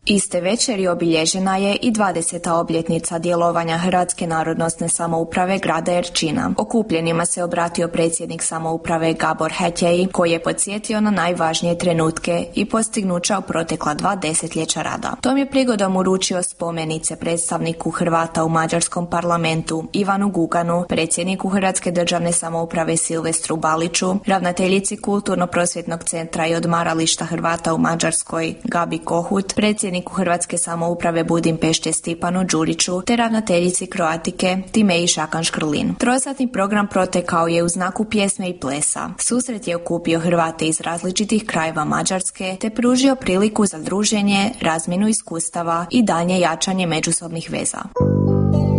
Iste večeri obilježena je i 20. obljetnica djelovanja Hrvatske narodnosne samouprave grada Erčina. Okupljenima se obratio predsjednik samouprave Gabor Hatej, koji je podsjetio na najvažnije trenutke i postignuća u protekla 2 desetljeća rada. Tom je prigodom uručio spomenice predstavniku Hrvata u mađarskom parlamentu Ivanu Guganu, predsjedniku Hrvatske državne samouprave Silvestru Baliću, ravnateljici Kulturno-prosvjetnog centra i odmarališta Hrvata u Mađarskoj Gabi Kohut, predsjedniku Hrvatske samouprave Budimpešte Stipanu Đuriću te ravnateljici Kroatike Timeji Šakan Škrlin. Trosatni program protekao je u znaku pjesme i plesa. Susret je okupio Hrvate iz različitih krajeva Mađarske te pružio priliku za druženje, razmjenu iskustava i daljnje jačanje međusobnih veza.